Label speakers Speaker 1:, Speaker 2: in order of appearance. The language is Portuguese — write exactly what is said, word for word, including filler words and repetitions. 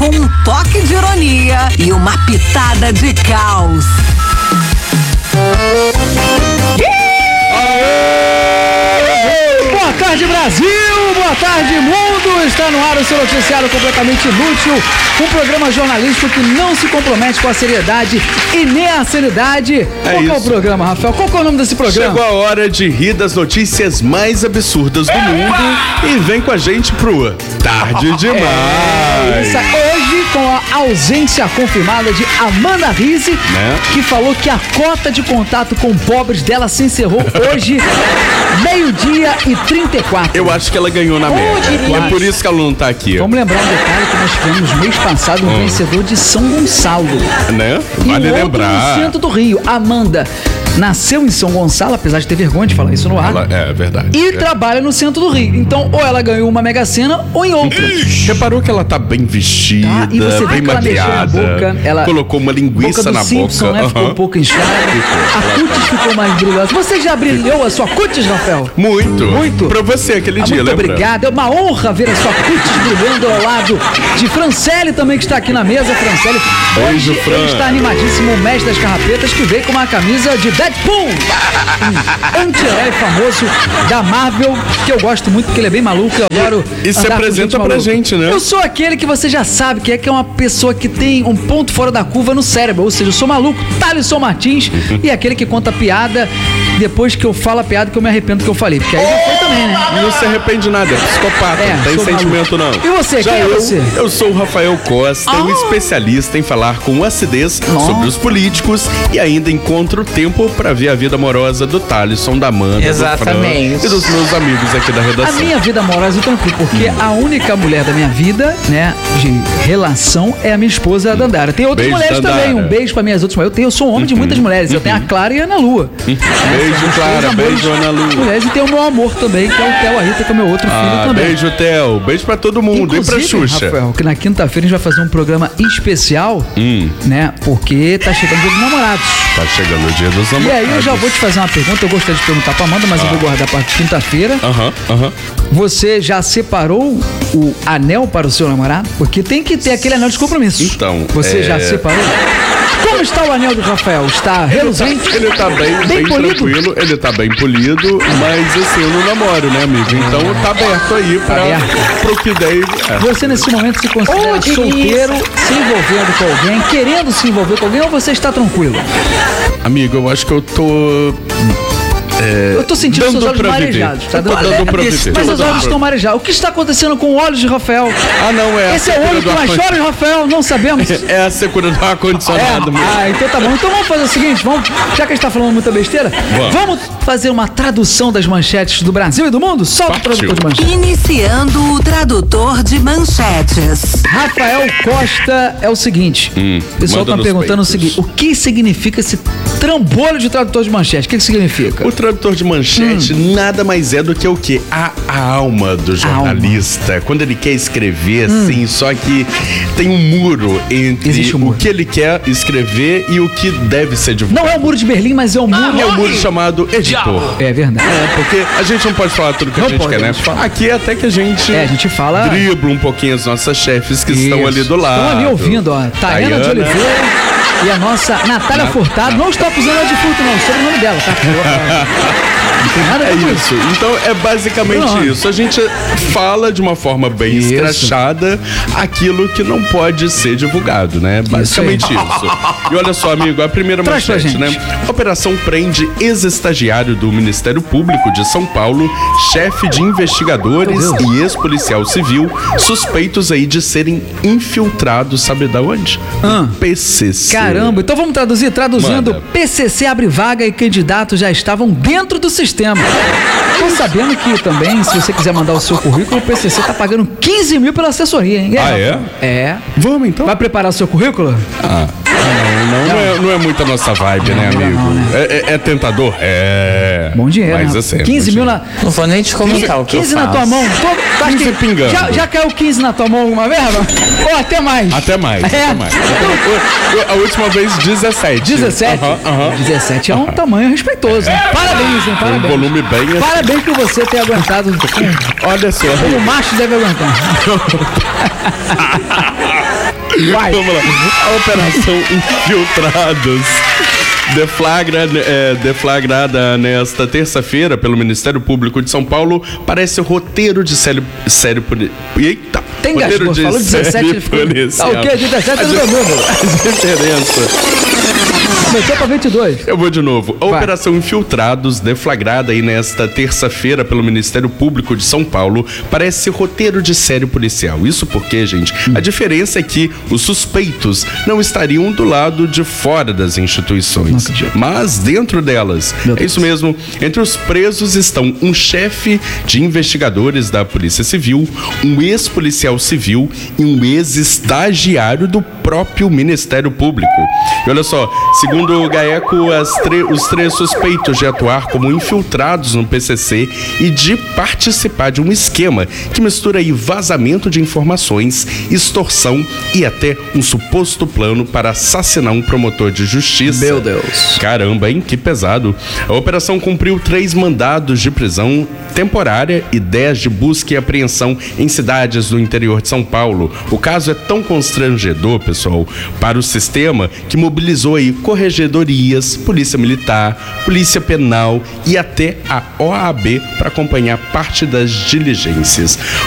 Speaker 1: com um toque de ironia e uma pitada de caos.
Speaker 2: Boa tarde, Brasil! Boa tarde, mundo! Está no ar o seu noticiário completamente inútil, um programa jornalístico que não se compromete com a seriedade e nem a sanidade. É Qual isso. é o programa, Rafael? Qual é o nome desse programa?
Speaker 3: Chegou a hora de rir das notícias mais absurdas do mundo e vem com a gente pro Tarde Demais.
Speaker 2: É, isso, hoje, com a ausência confirmada de Amanda Rizzi, né? Que falou que a cota de contato com pobres dela se encerrou hoje, meio-dia e trinta e quatro.
Speaker 3: Eu acho que ela ganhou na média. É por isso que ela não tá aqui.
Speaker 2: Vamos lembrar um detalhe que nós tivemos mês passado um hum. vencedor de São Gonçalo.
Speaker 3: Né? Vale
Speaker 2: e
Speaker 3: lembrar.
Speaker 2: No centro do Rio, Amanda. Nasceu em São Gonçalo, apesar de ter vergonha de falar isso no ar.
Speaker 3: Ela, é verdade.
Speaker 2: E
Speaker 3: é.
Speaker 2: trabalha no centro do Rio. Então, ou ela ganhou uma Mega Sena ou em outra.
Speaker 3: Ixi, reparou que ela tá bem vestida, tá? E você bem maquiada. Ela, ela colocou uma linguiça boca na
Speaker 2: Simpson,
Speaker 3: boca.
Speaker 2: Né? Ficou um pouco inchada. A cutis ficou mais brilhosa. Você já brilhou a sua cutis, Rafael?
Speaker 3: Muito.
Speaker 2: Muito.
Speaker 3: Pra você aquele ah, dia,
Speaker 2: muito
Speaker 3: lembra?
Speaker 2: Obrigado. É uma honra ver a sua cutis brilhando ao lado de Franciele também, que está aqui na mesa. Franciele.
Speaker 3: Beijo,
Speaker 2: hoje
Speaker 3: Fran.
Speaker 2: ele está animadíssimo, o mestre das carrapetas, que veio com uma camisa de Deadpool. Um anti-herói famoso da Marvel, que eu gosto muito, porque ele é bem maluco. Eu adoro.
Speaker 3: E se apresenta pra gente, né?
Speaker 2: Eu sou aquele que você já sabe que é, que é uma pessoa que tem um ponto fora da curva no cérebro. Ou seja, eu sou maluco, Thalisson Martins, e aquele que conta piada depois que eu falo a piada que eu me arrependo do que eu falei. Porque aí já foi também, né?
Speaker 3: Não se arrepende nada, é psicopata,
Speaker 2: é,
Speaker 3: não tem sentimento
Speaker 2: maluco.
Speaker 3: não.
Speaker 2: E você,
Speaker 3: já
Speaker 2: quem
Speaker 3: eu,
Speaker 2: é você?
Speaker 3: Eu sou o Rafael Costa, oh. um especialista em falar com acidez oh. sobre os políticos e ainda encontro tempo pra ver a vida amorosa do Thalisson, da Amanda,
Speaker 4: exatamente,
Speaker 3: do Fran e dos meus amigos aqui da redação.
Speaker 2: A minha vida amorosa é tranquilo, porque hum. a única mulher da minha vida, né, de relação é a minha esposa, a Dandara. Tem outras
Speaker 3: beijo,
Speaker 2: mulheres
Speaker 3: Dandara.
Speaker 2: também, um beijo pra minhas outras mulheres. Eu, tenho, eu sou um homem de muitas mulheres, eu tenho a Clara e a Ana Lua.
Speaker 3: Beijo, Clara, beijo, Ana Lua.
Speaker 2: Mulheres, e tem o meu amor também, que é o Theo Arita, que é o meu outro filho
Speaker 3: ah,
Speaker 2: também.
Speaker 3: Beijo, Theo. Beijo pra todo mundo.
Speaker 2: Inclusive,
Speaker 3: e pra Xuxa.
Speaker 2: Rafael, que na quinta-feira a gente vai fazer um programa especial,
Speaker 3: hum.
Speaker 2: né, porque tá chegando o dia dos namorados.
Speaker 3: Tá chegando o dia dos namorados.
Speaker 2: E aí eu já vou te fazer uma pergunta, eu gostaria de perguntar pra Amanda, mas ah. eu vou guardar pra quinta-feira.
Speaker 3: Aham, uh aham. -huh, uh -huh.
Speaker 2: Você já separou o anel para o seu namorado? Porque tem que ter aquele anel de compromisso.
Speaker 3: Então,
Speaker 2: Você
Speaker 3: é...
Speaker 2: já separou? Como está o anel do Rafael? Está reluzente?
Speaker 3: Ele tá, ele tá bem, bem, bem tranquilo, ele tá bem polido, mas assim, eu não namoro, né, amigo? Então tá aberto aí pra, tá aberto. pro que der. É.
Speaker 2: Você nesse momento se considera oh, solteiro, se envolvendo com alguém, querendo se envolver com alguém, ou você está tranquilo?
Speaker 3: Amigo, eu acho que eu tô... É,
Speaker 2: eu tô sentindo seus olhos marejados. Tá dando,
Speaker 3: dando pra
Speaker 2: viver. Mas os olhos estão marejados. O que está acontecendo com os olhos de Rafael?
Speaker 3: Ah, não, é.
Speaker 2: Esse é o olho que mais chora de Rafael, não sabemos.
Speaker 3: É a secura do ar-condicionado
Speaker 2: é.
Speaker 3: mesmo.
Speaker 2: Ah, então tá bom. Então vamos fazer o seguinte, vamos, já que a gente tá falando muita besteira, vamos, vamos fazer uma tradução das manchetes do Brasil e do mundo? Solta Partiu. o tradutor de manchetes.
Speaker 1: Iniciando o tradutor de manchetes.
Speaker 2: Rafael Costa é o seguinte. Hum, o pessoal tá perguntando peitos. o seguinte: o que significa esse trambolho de tradutor de manchete? O que, que significa?
Speaker 3: O tradutor de manchete hum. nada mais é do que o quê? A, a alma do jornalista. Alma. Quando ele quer escrever, hum. assim, só que tem um muro entre um muro. o que ele quer escrever e o que deve ser divulgado.
Speaker 2: Não é o muro de Berlim, mas é o muro...
Speaker 3: Ah, é o muro chamado editor.
Speaker 2: É verdade.
Speaker 3: É, porque a gente não pode falar tudo que não a gente quer, né? Falar. Aqui é até que a gente...
Speaker 2: É, a gente fala...
Speaker 3: dribla um pouquinho as nossas chefes que Isso. estão ali do lado.
Speaker 2: Estão ali ouvindo, ó. Tayana de Oliveira... E a nossa Natália Na... Furtado, não está acusando ela de furto, não, sobre o nome dela, tá? Não tem nada a ver
Speaker 3: é
Speaker 2: com
Speaker 3: isso. Então é basicamente não. isso. A gente fala de uma forma bem isso. escrachada aquilo que não pode ser divulgado, né? Basicamente isso. isso. E olha só, amigo, a primeira
Speaker 2: Traz
Speaker 3: manchete, né? Operação prende ex-estagiário do Ministério Público de São Paulo, chefe de investigadores e ex-policial civil, suspeitos aí de serem infiltrados, sabe da onde?
Speaker 2: Ah.
Speaker 3: P C C.
Speaker 2: Caramba, então vamos traduzir? Traduzindo, Manda. P C C abre vaga e candidatos já estavam dentro do sistema. Tô sabendo que também, se você quiser mandar o seu currículo, o P C C tá pagando quinze mil pela assessoria, hein?
Speaker 3: Ah, é?
Speaker 2: É.
Speaker 3: Vamos então.
Speaker 2: Vai preparar o seu currículo?
Speaker 3: Ah. Não, não, não, é, não é muito a nossa vibe, não, né, amigo? Não, né? É, é, é tentador? É.
Speaker 2: Bom dinheiro,
Speaker 3: mas
Speaker 2: né?
Speaker 3: assim,
Speaker 2: quinze mil na...
Speaker 4: Não vou nem te comentar o que
Speaker 2: quinze
Speaker 4: eu
Speaker 2: na
Speaker 4: faço.
Speaker 2: tua mão. Tô,
Speaker 3: quinze que pingando.
Speaker 2: Já, já caiu quinze na tua mão alguma vez? Ou até mais?
Speaker 3: Até mais,
Speaker 2: é.
Speaker 3: até mais. A última vez, dezessete.
Speaker 2: dezessete?
Speaker 3: Aham, aham.
Speaker 2: dezessete é um tamanho respeitoso, hein? Parabéns, hein? Parabéns.
Speaker 3: Um volume bem...
Speaker 2: Parabéns por você ter aguentado.
Speaker 3: Olha só.
Speaker 2: Como o macho deve aguentar. Vai.
Speaker 3: Vamos lá. A Operação Infiltrados. Deflagra, é, deflagrada nesta terça-feira pelo Ministério Público de São Paulo, parece roteiro de série... série Eita!
Speaker 2: Tem
Speaker 3: roteiro
Speaker 2: gasto,
Speaker 3: de
Speaker 2: falou dezessete, ele ficou... Tá o quê? dezessete é do meu número.
Speaker 3: A diferença...
Speaker 2: Começou pra vinte e dois.
Speaker 3: Eu vou de novo. A
Speaker 2: Vai.
Speaker 3: Operação Infiltrados, deflagrada aí nesta terça-feira pelo Ministério Público de São Paulo, parece roteiro de série policial. Isso porque, gente, hum. a diferença é que os suspeitos não estariam do lado de fora das instituições, mas dentro delas. É isso mesmo. Entre os presos estão um chefe de investigadores da Polícia Civil, um ex-policial civil e um ex-estagiário do próprio Ministério Público. E olha só, segundo o GAECO, as tre- os três suspeitos de atuar como infiltrados no P C C e de participar de um esquema que mistura aí vazamento de informações, extorsão e até um suposto plano para assassinar um promotor de justiça.
Speaker 2: Meu Deus.
Speaker 3: Caramba, hein? Que pesado. A operação cumpriu três mandados de prisão temporária e dez de busca e apreensão em cidades do interior de São Paulo. O caso é tão constrangedor, pessoal, para o sistema que mobilizou aí corregedorias, polícia militar, polícia penal e até a O A B para acompanhar parte das diligências.